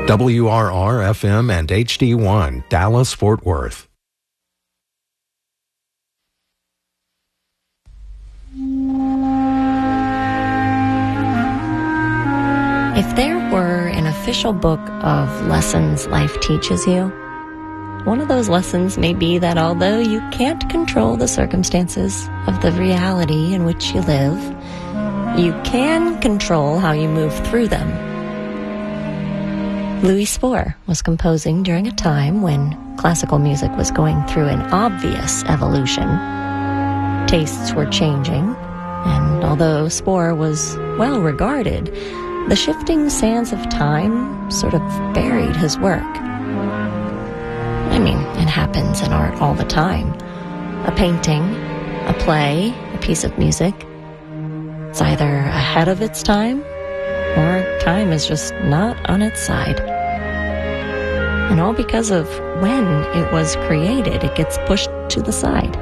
WRR-FM and HD1, Dallas-Fort Worth. If there were an official book of lessons life teaches you, one of those lessons may be that although you can't control the circumstances of the reality in which you live, you can control how you move through them. Louis Spohr was composing during a time when classical music was going through an obvious evolution. Tastes were changing, and although Spohr was well regarded, the shifting sands of time sort of buried his work. I mean, it happens in art all the time. A painting, a play, a piece of music. It's either ahead of its time, or time is just not on its side. And all because of when it was created, it gets pushed to the side.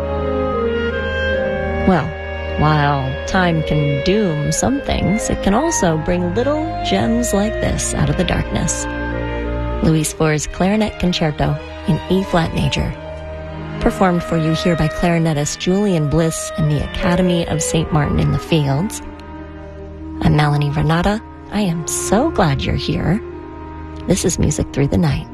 Well, while time can doom some things, it can also bring little gems like this out of the darkness. Louis Spohr's Clarinet Concerto in E-flat major, performed for you here by clarinetist Julian Bliss and the Academy of St. Martin in the Fields. I'm Melanie Renata. I am so glad you're here. This is Music Through the Night.